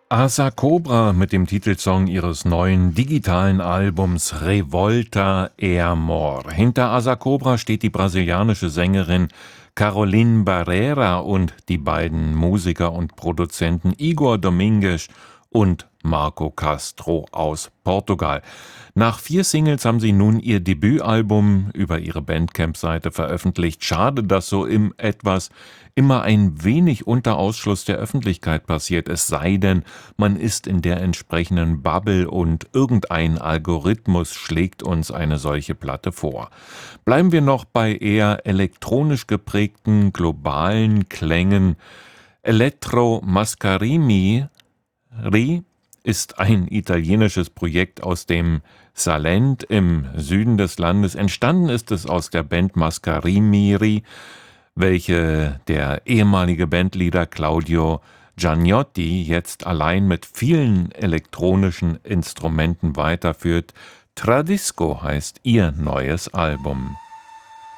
Asa Cobra mit dem Titelsong ihres neuen digitalen Albums Revolta e Amor. Hinter Asa Cobra steht die brasilianische Sängerin Caroline Barreira und die beiden Musiker und Produzenten Igor Domingues und Marco Castro aus Portugal. Nach 4 Singles haben sie nun ihr Debütalbum über ihre Bandcamp-Seite veröffentlicht. Schade, dass so immer ein wenig unter Ausschluss der Öffentlichkeit passiert, es sei denn, man ist in der entsprechenden Bubble und irgendein Algorithmus schlägt uns eine solche Platte vor. Bleiben wir noch bei eher elektronisch geprägten globalen Klängen. Eletro Mascarini ist ein italienisches Projekt aus dem Salent im Süden des Landes. Entstanden ist es aus der Band Mascarimiri, welche der ehemalige Bandleader Claudio Giannotti jetzt allein mit vielen elektronischen Instrumenten weiterführt. Tradisco heißt ihr neues Album.